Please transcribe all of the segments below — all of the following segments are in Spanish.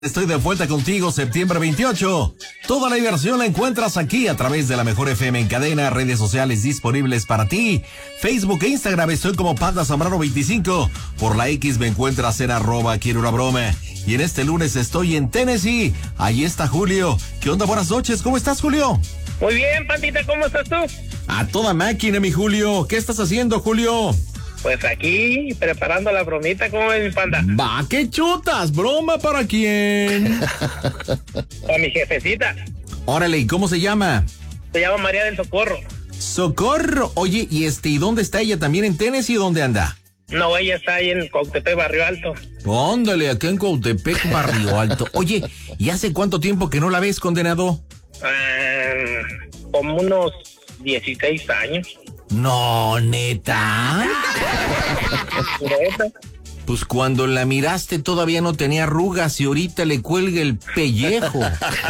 Estoy de vuelta contigo septiembre 28. Toda la diversión la encuentras aquí a través de la Mejor FM en cadena, redes sociales disponibles para ti. Facebook e Instagram estoy como Panda Zambrano 25. Por la X me encuentras en @quiero una broma. Y en este lunes estoy en Tennessee. Ahí está Julio. ¿Qué onda? Buenas noches. ¿Cómo estás, Julio? Muy bien, Pandita, ¿cómo estás tú? A toda máquina, mi Julio. ¿Qué estás haciendo, Julio? Pues aquí, preparando la bromita, ¿cómo ves, mi Panda? Va, ¿qué chutas? ¿Broma para quién? Para mi jefecita. Órale, ¿y cómo se llama? Se llama María del Socorro. Socorro. Oye, ¿y dónde está ella? ¿También en Tennessee o dónde anda? No, ella está ahí en Cuautepec, Barrio Alto. Óndale, acá en Cuautepec, Barrio Alto. Oye, ¿y hace cuánto tiempo que no la ves, condenado? Como unos 16 años. No, ¿neta? ¿Neta? Pues cuando la miraste todavía no tenía arrugas y ahorita le cuelga el pellejo.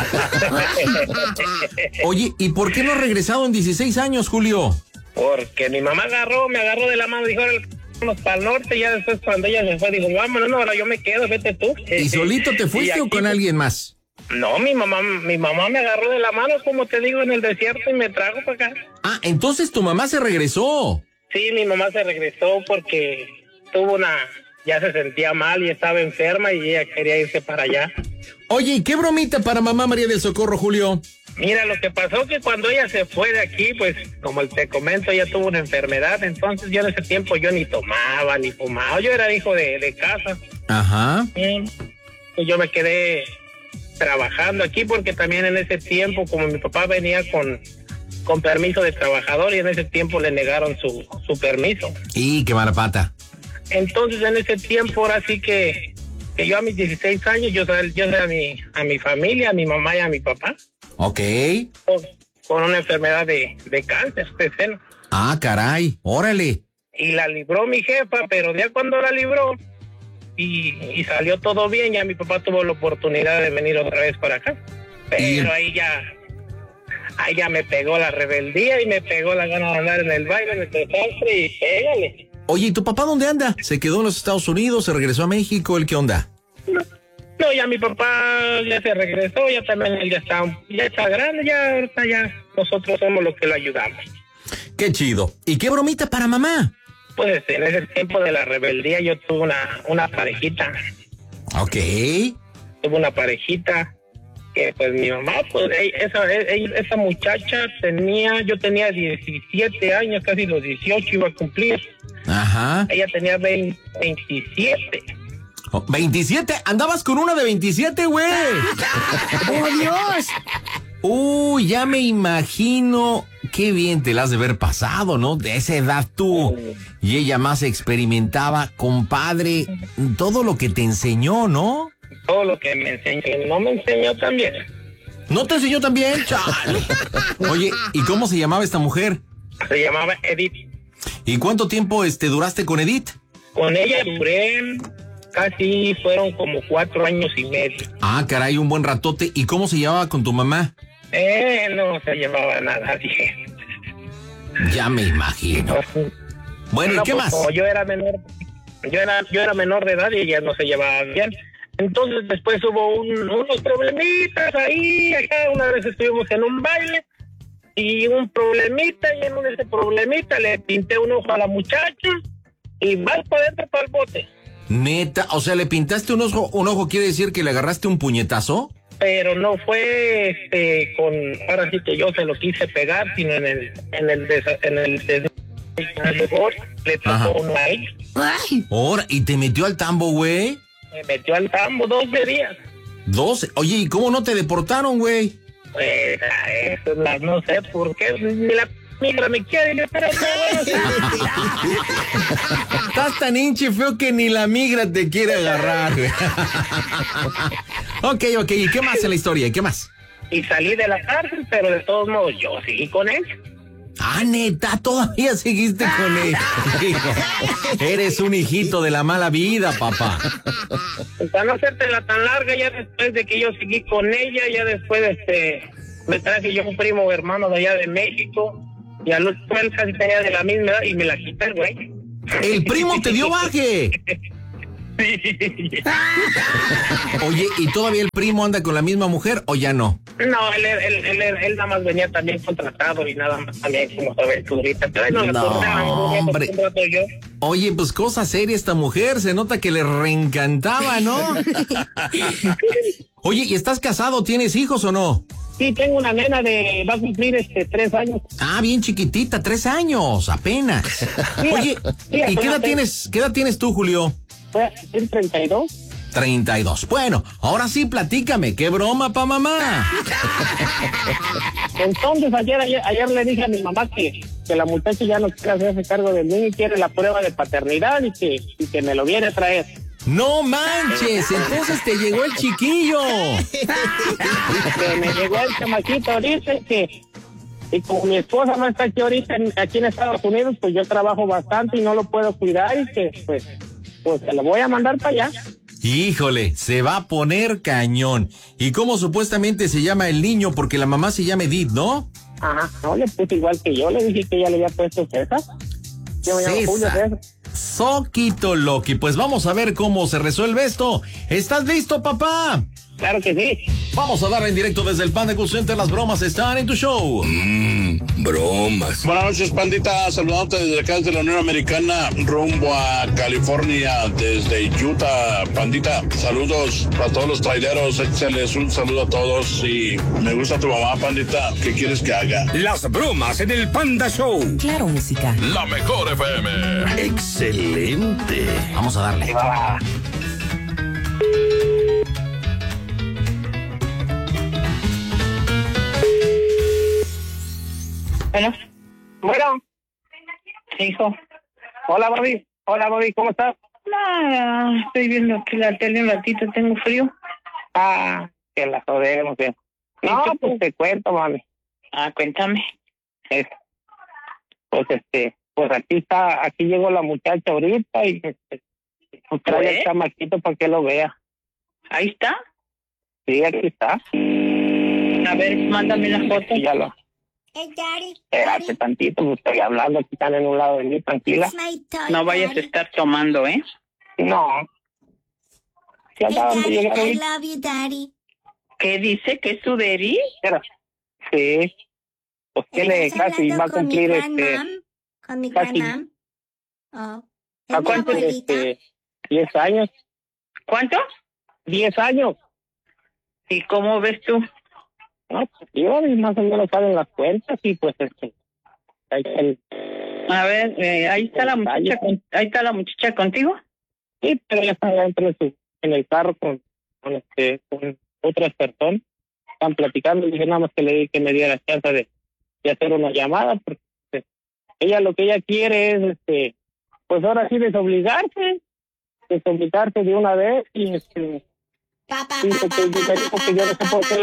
Oye, ¿y por qué no has regresado en 16 años, Julio? Porque mi mamá me agarró de la mano, dijo, vámonos para el norte, y ya después cuando ella se fue, dijo, vámonos, no, ahora yo me quedo, vete tú. ¿Y solito te fuiste o con alguien más? No, mi mamá me agarró de la mano, como te digo, en el desierto y me trajo para acá. Ah, entonces tu mamá se regresó. Sí, mi mamá se regresó porque ya se sentía mal y estaba enferma y ella quería irse para allá. Oye, ¿y qué bromita para mamá María del Socorro, Julio? Mira, lo que pasó que cuando ella se fue de aquí, pues, como te comento, ella tuvo una enfermedad, entonces yo en ese tiempo yo ni tomaba, ni fumaba, yo era hijo de casa. Ajá. Y yo me quedé trabajando aquí porque también en ese tiempo, como mi papá venía con permiso de trabajador y en ese tiempo le negaron su permiso. Y qué mala pata. Entonces en ese tiempo ahora sí que yo a mis 16 años yo sé a mi familia, a mi mamá y a mi papá. Ok. Con una enfermedad de cáncer de seno. Ah, caray, órale. Y la libró mi jefa, pero ya cuando la libró y salió todo bien, ya mi papá tuvo la oportunidad de venir otra vez para acá. Pero ahí ya me pegó la rebeldía y me pegó la gana de andar en el baile, en el desastre y pégale. Oye, ¿y tu papá dónde anda? ¿Se quedó en los Estados Unidos? ¿Se regresó a México? ¿El qué onda? No, ya mi papá ya se regresó, ya también él ya está grande, ya ahorita ya nosotros somos los que lo ayudamos. Qué chido. ¿Y qué bromita para mamá? Pues en ese tiempo de la rebeldía yo tuve una parejita. Ok. Tuve una parejita que pues mi mamá, pues esa muchacha yo tenía 17 años, casi los 18 iba a cumplir. Ajá. Ella tenía 27. Oh, 27, andabas con una de 27, güey. ¡Oh, Dios! Uy, ya me imagino qué bien te la has de ver pasado, ¿no? De esa edad tú. Y ella más experimentaba, compadre, todo lo que te enseñó, ¿no? Todo lo que me enseñó, no me enseñó también. ¿No te enseñó también? Chale. Oye, ¿y cómo se llamaba esta mujer? Se llamaba Edith. ¿Y cuánto tiempo duraste con Edith? Con ella duré casi, fueron como 4 años y medio. Ah, caray, un buen ratote. ¿Y cómo se llevaba con tu mamá? No se llevaba nada bien. Ya me imagino. Bueno, ¿y qué más? Como yo era menor de edad y ella no se llevaba bien. Entonces después hubo unos problemitas ahí, acá una vez estuvimos en un baile y un problemita, y en ese problemita le pinté un ojo a la muchacha y más para adentro para el bote. Neta, o sea, ¿le pintaste un ojo quiere decir que le agarraste un puñetazo? Pero no fue ahora sí que yo se lo quise pegar, sino le tocó uno a él. ¡Ay! Ahora, ¿y te metió al tambo, güey? Me metió al tambo 12 días. 12. Oye, ¿y cómo no te deportaron, güey? Pues, no sé por qué, ni la migra me quiere, yo pero Estás tan hinche feo que ni la migra te quiere agarrar, güey. Ok, ¿y qué más en la historia? ¿Y qué más? Y salí de la cárcel, pero de todos modos yo seguí con él. Ah, neta, todavía seguiste con él. Eres un hijito de la mala vida, papá. Para no hacértela tan larga, ya después de que yo seguí con ella, ya después me traje yo un primo hermano de allá de México, y al otro él casi tenía de la misma edad y me la quité el güey. ¡El primo te dio baje! Oye, ¿y todavía el primo anda con la misma mujer o ya no? No, él nada más venía también contratado y nada más también como aventurita. Pero ahí no le hombre. yo. Oye, pues cosa seria esta mujer, se nota que le reencantaba, ¿no? Oye, ¿y estás casado? ¿Tienes hijos o no? Sí, tengo una nena va a cumplir 3 años. Ah, bien chiquitita, 3 años, apenas. Sí, Oye, sí, ¿y qué edad tienes tú, Julio? ¿En 32? 32. Bueno, ahora sí, platícame, ¿qué broma pa' mamá? Entonces ayer le dije a mi mamá que la muchacha ya no quiere hacerse cargo de mí y quiere la prueba de paternidad y que me lo viene a traer. ¡No manches! Entonces te llegó el chiquillo. Que me llegó el chamaquito ahorita y como mi esposa no está aquí ahorita aquí en Estados Unidos, pues yo trabajo bastante y no lo puedo cuidar y que pues se lo voy a mandar para allá. Híjole, se va a poner cañón. ¿Y cómo supuestamente se llama el niño? Porque la mamá se llama Edith, ¿no? Ajá, no, le puse igual que yo, le dije que ella le había puesto César. Yo me llamo Julio César. Soquito Loki, pues vamos a ver cómo se resuelve esto. ¿Estás listo, papá? Claro que sí. Vamos a dar en directo desde el Panda Cool Center. Las bromas están en tu show. Bromas. Buenas noches, pandita. Saludándote desde acá, desde la Unión Americana, rumbo a California, desde Utah. Pandita, saludos a todos los traileros. Échales un saludo a todos. Y me gusta tu mamá, pandita. ¿Qué quieres que haga? Las bromas en el Panda Show. Claro, música. La mejor FM. Excelente. Vamos a darle. Bueno. Hijo. Hola, Bobby, ¿cómo estás? Nada, estoy viendo aquí la tele un ratito, tengo frío. Que la jodemos, bien. No, pues te cuento, mami. Cuéntame. Pues aquí llegó la muchacha ahorita y pues trae el chamaquito para que lo vea. ¿Ahí está? Sí, aquí está. A ver, mándame la foto. Ya lo... Espérate tantito, pues estoy hablando, aquí están en un lado de mí, tranquila. No vayas a estar tomando, ¿eh? No. ¿Sí acaban de llegar ahí? I love you, Daddy. ¿Qué dice? ¿Que es su daddy? Sí. Pues que le casi va a cumplir ¿Con mi casi. grandmam? Oh. ¿A ¿Es mi cuánto? abuelita? 10 años. ¿Cuánto? 10 años. ¿Y cómo ves tú? No, pues yo más o menos salen las cuentas y pues A ver, ahí está la muchacha, ahí está la muchacha contigo. Sí, pero ella está dentro en el carro con otras personas. Están platicando y dije nada más que le di que me diera chance de hacer una llamada porque ella lo que ella quiere es pues ahora sí desobligarse de una vez y yo no sé por qué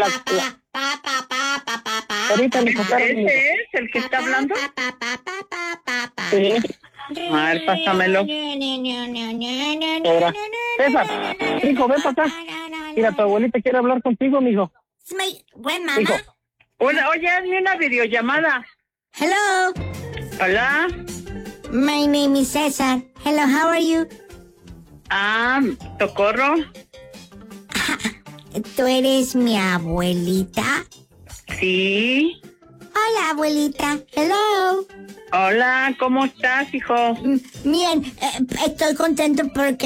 ahorita me tocaron. ¿Ese es el que está hablando? Sí. A ver, pásamelo. Ahora, César, hijo, ven para acá. Mira, tu abuelita quiere hablar contigo, mijo. It's my grandmama. Hijo. Oye, hazme una videollamada. Hello. Hola. My name is Cesar. Hello, how are you? Socorro. ¿Tú eres mi abuelita? Sí. Hola, abuelita. Hello. Hola, ¿cómo estás, hijo? Bien, estoy contento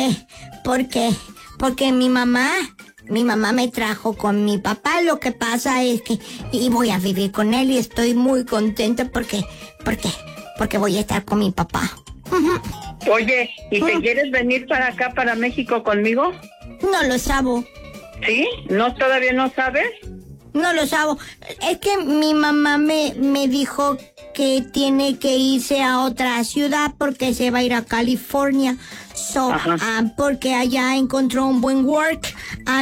porque mi mamá me trajo con mi papá. Lo que pasa es que y voy a vivir con él y estoy muy contenta porque voy a estar con mi papá. Oye, ¿y te quieres venir para acá, para México conmigo? No lo sabo. ¿Sí? ¿No, todavía no sabes? No lo sabo. Es que mi mamá me dijo que tiene que irse a otra ciudad porque se va a ir a California. Porque allá encontró un buen work.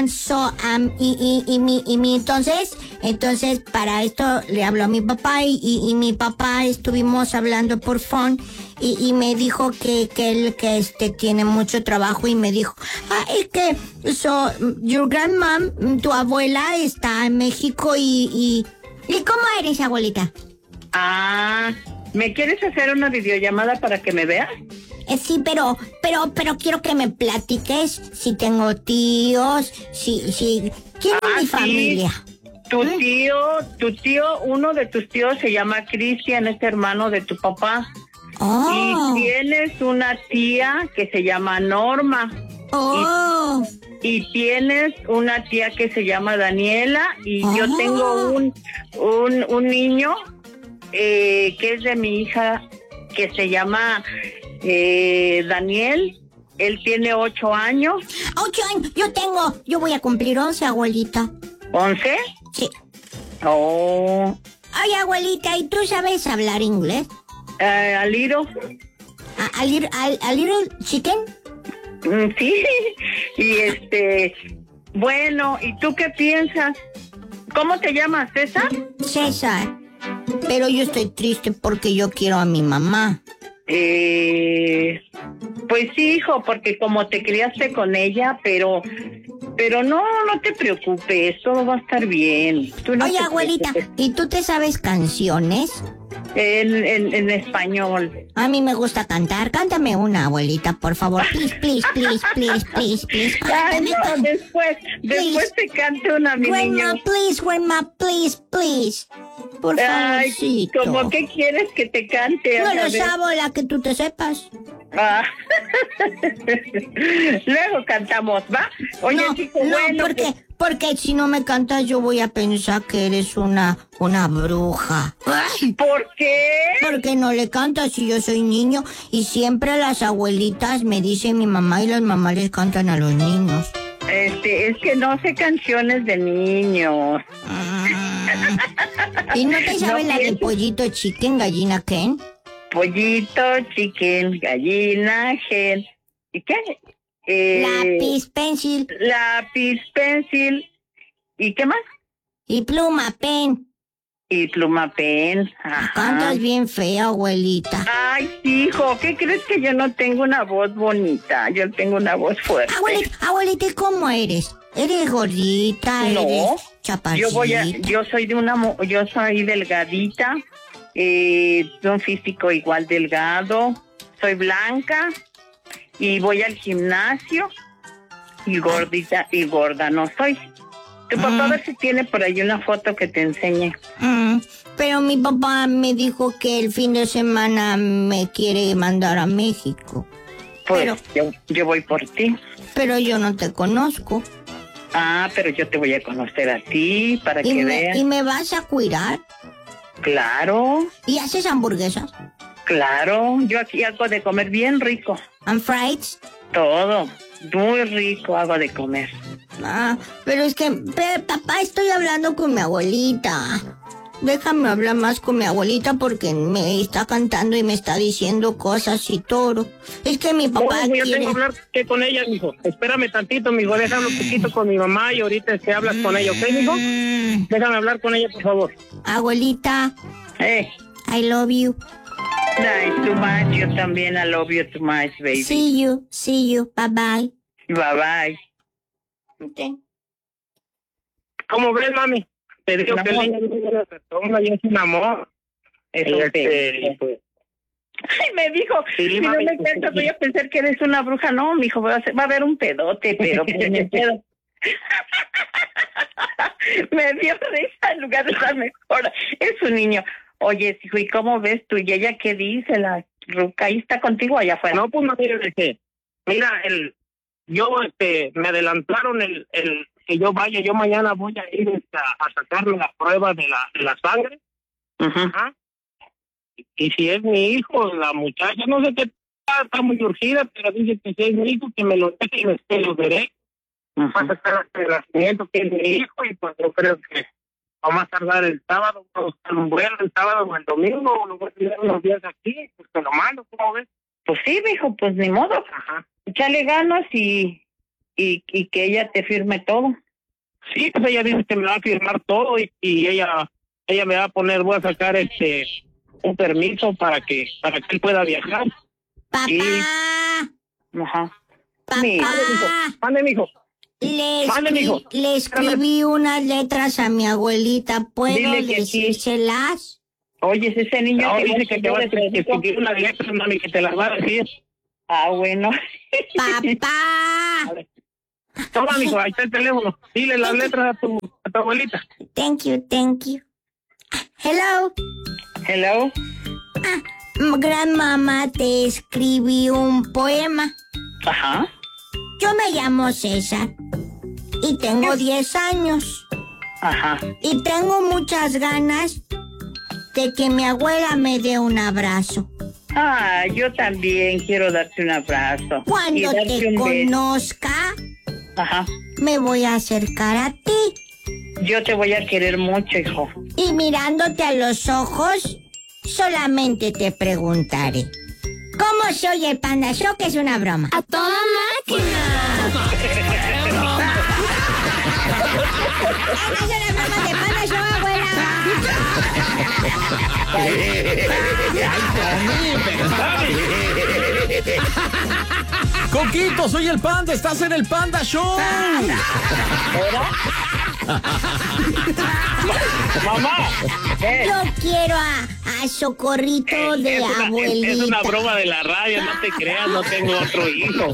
Entonces para esto le habló a mi papá y mi papá estuvimos hablando por phone y me dijo que él tiene mucho trabajo y me dijo, es que your grandmom, tu abuela está en México ¿y cómo eres, abuelita? ¿Me quieres hacer una videollamada para que me veas? Sí, pero quiero que me platiques si tengo tíos, si... ¿Quién es mi familia? Tu tío, uno de tus tíos se llama Cristian, es hermano de tu papá. Oh. Y tienes una tía que se llama Norma. Oh. Y tienes una tía que se llama Daniela. Y yo tengo un niño que es de mi hija que se llama Daniel. Él tiene 8 años. 8 años, yo voy a cumplir 11, abuelita. ¿11? Sí. Oh. Oye, abuelita, ¿y tú sabes hablar inglés? Aliro. ¿A little chicken? Sí. Y bueno, ¿y tú qué piensas? ¿Cómo te llamas, César? César. Pero yo estoy triste porque yo quiero a mi mamá. Pues sí, hijo, porque como te criaste con ella, pero no te preocupes, todo va a estar bien. Oye, abuelita, ¿y tú te sabes canciones? En español. A mí me gusta cantar. Cántame una, abuelita, por favor. Please. Ay, no, después te canto una, mi niño. Grandma, please. Por favor. ¿Cómo que quieres que te cante? No lo sabo, la que tú te sepas. Luego cantamos, ¿va? Oye, no, chico, no, bueno. Porque si no me cantas yo voy a pensar que eres una bruja. Ay, ¿por qué? Porque no le cantas si yo soy niño y siempre las abuelitas me dicen mi mamá y las mamás les cantan a los niños. Es que no sé canciones de niños. ¿Y no te sabes la de pollito chicken, gallina Ken? Pollito, chicken, gallina, gen. ¿Y qué? Lápiz, pencil. Lápiz, pencil. ¿Y qué más? Y pluma, pen. Y pluma, pen. Ajá. Cantas bien fea, abuelita. Ay, hijo, ¿qué crees que yo no tengo una voz bonita? Yo tengo una voz fuerte. Abuelita, ¿y cómo eres? ¿Eres gordita? No. ¿Eres chaparrita? Yo soy delgadita. De un físico igual delgado, soy blanca y voy al gimnasio y gordita y gorda no soy. Tu papá a ver si tiene por ahí una foto que te enseñe. Pero mi papá me dijo que el fin de semana me quiere mandar a México. Pues yo voy por ti. Pero yo no te conozco. Pero yo te voy a conocer a ti para que veas. ¿Y me vas a cuidar? Claro. ¿Y haces hamburguesas? Claro, yo aquí hago de comer bien rico. ¿And fries? Todo, muy rico hago de comer. Pero es que, papá, estoy hablando con mi abuelita. Déjame hablar más con mi abuelita porque me está cantando y me está diciendo cosas y todo. Es que mi papá yo tengo que hablar con ella, mijo. Espérame tantito, mijo. Déjame un poquito con mi mamá y ahorita hablas con ella, ¿ok, mijo? Déjame hablar con ella, por favor. Abuelita. I love you. Nice, too much. Yo también I love you too much, baby. See you. Bye. Bye. Okay. ¿Cómo ves, mami? Te digo que ella es una persona y es un amor. Ay, me dijo, si no me cantas voy a pensar que eres una bruja. No, mijo, va a haber un pedote, pero pues me pedo. Me dio risa en lugar de estar mejor. Es un niño. Oye, hijo, ¿y cómo ves tú? ¿Y ella qué dice? ¿La ruca ahí está contigo allá afuera? No, pues no, mira, me adelantaron el que yo vaya. Yo mañana voy a ir a sacarme la prueba de la sangre. Ajá. Y si es mi hijo, la muchacha, no sé qué, está muy urgida, pero dice que si es mi hijo, que me lo deje y me lo veré. Va a sacar el nacimiento que es mi hijo y pues yo creo que vamos a tardar el sábado, vamos a buscar un vuelo el sábado o el domingo, o lo voy a tener unos días aquí, pues te lo mando, ¿cómo ves? Pues sí, mijo, pues ni modo. Ajá. Échale ganas y que ella te firme todo. Sí, pues ella dice que me va a firmar todo y ella me va a poner, voy a sacar un permiso para que él pueda viajar. Papá. Ajá. Papá. Mande, mijo. Le escribí unas letras a mi abuelita. ¿Puedo decírselas? Oye, ese niño dice que te va a escribir unas letras, mami, que te las va a decir. Ah, bueno. Papá. Toma, mijo, ahí está el teléfono. Dile las letras a tu abuelita. Thank you. Hello. Hello. Gran mamá, te escribí un poema. Ajá. Yo me llamo César y tengo 10 años. Ajá. Y tengo muchas ganas de que mi abuela me dé un abrazo. Ah, yo también quiero darte un abrazo. Cuando Y darte te un beso. conozca, Ajá. me voy a acercar a ti. Yo te voy a querer mucho, hijo. Y mirándote a los ojos, solamente te preguntaré: ¿cómo soy el Panda Show? Que es una broma. ¡A toda máquina! ¡Estas son las bromas de Panda Show, abuela! Coquito, soy el Panda, estás en el Panda Show. Mamá. Yo quiero a Socorrito de abuelita. Es una broma de la radio, no te creas, no tengo otro hijo.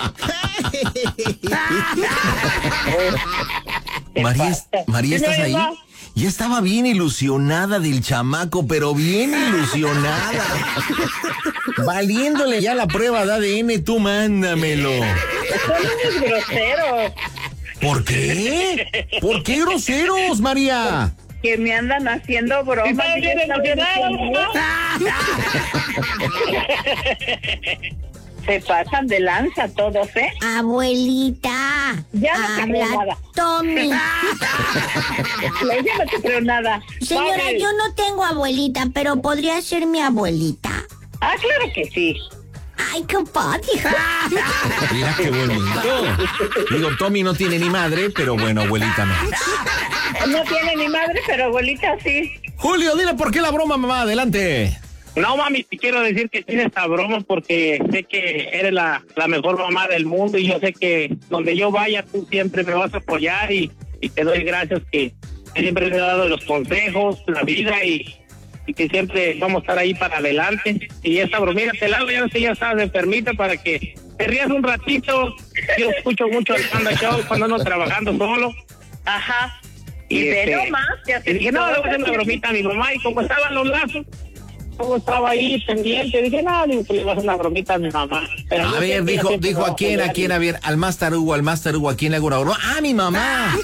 María, ¿estás ahí? Ya estaba bien ilusionada del chamaco, pero bien ilusionada. Valiéndole ya la prueba de ADN, tú mándamelo. Son unos groseros ¿Por qué? ¿Por qué groseros, María? que me andan haciendo bromas. Está bien emocionada, Se pasan de lanza todos, ¿eh? Abuelita, Ya no te creo habla nada. Tommy. Ya no te creo nada. Señora, Vale. yo no tengo abuelita, pero podría ser mi abuelita. Ah, claro que sí. Ay, qué padre. Mira qué bonito. Digo, Tommy no tiene ni madre, pero bueno, abuelita no. No tiene ni madre, pero abuelita sí. Julio, dile por qué la broma, mamá, adelante. No, mami, te quiero decir que tienes esta broma porque sé que eres la mejor mamá del mundo y yo sé que donde yo vaya tú siempre me vas a apoyar y te doy gracias que siempre me has dado los consejos, la vida y que siempre vamos a estar ahí para adelante. Y esta bromita te la hago, ya no sé, ya estás enfermita para que te rías un ratito. Yo escucho mucho el Panda Show cuando ando trabajando solo. Ajá. Y ve nomás, ya se y dije, no, le voy a hacer una bromita a mi mamá y como estaban los lazos, como estaba ahí pendiente, dije, no, digo, pues le voy a hacer una bromita a mi mamá. Pero A no ver, siempre, dijo siempre a me va quién, apoyar. a ver, al más tarugo, ¿a quién le hago una broma? ¡Ah, mi mamá!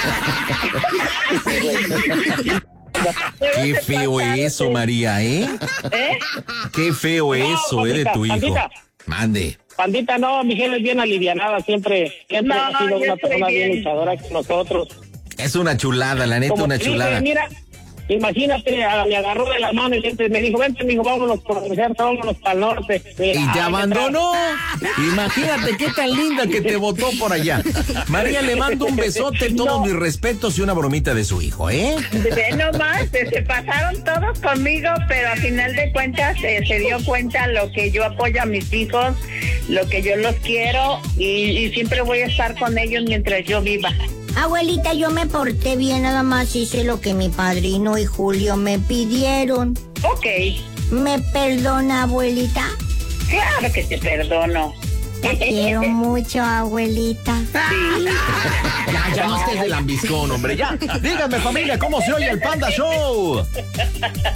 Qué feo eso, María, ¿eh? ¿Eh? Qué feo eso, de tu hijo. Pandita. Mande. Pandita, no, mi jefe es bien alivianada, siempre No, ha sido yo una estoy persona bien bien. luchadora con nosotros. Es una chulada, la neta, Como una te dije, chulada. mira, imagínate, me agarró de la mano y siempre me dijo, vente, mijo, vámonos por el desierto, vámonos para el norte. Y te abandonó. Imagínate qué tan linda que te botó por allá. María, le mando un besote, todos mis respetos y una bromita de su hijo, ¿eh? Ve nomás, se pasaron todos conmigo, pero a final de cuentas se dio cuenta lo que yo apoyo a mis hijos, lo que yo los quiero y siempre voy a estar con ellos mientras yo viva. Abuelita, yo me porté bien, nada más hice lo que mi padrino y Julio me pidieron. Ok, ¿Me perdona, abuelita? claro que te perdono. Te quiero mucho, abuelita. Sí. Ya no estés de lambiscón, hombre, ya. Díganme, familia, ¿cómo se oye el Panda Show?